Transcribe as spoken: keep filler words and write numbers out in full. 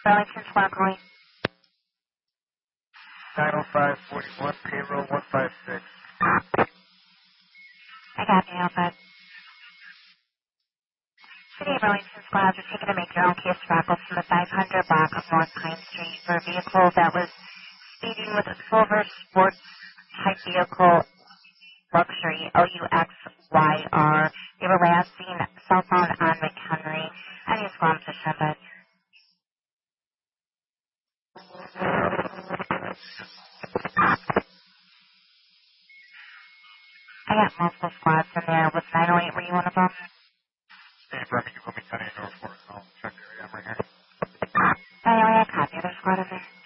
Burlington Squad calling. nine oh five forty-one, payroll one five six. I got you, Alpha. City of Burlington Squad is taking a make your own case raffle from the five hundred block of North Pine Street for a vehicle that was speeding with a silver sports type vehicle luxury, O U X Y R. They were last seen southbound on McHenry. I need to suspicion, but I got multiple squads in there. Was nine oh eight, were you one of them? Hey, Birmingham, let me tell you, North Florida. I'll check the area. I'm right here. nine oh eight, I copy. Other squad in there.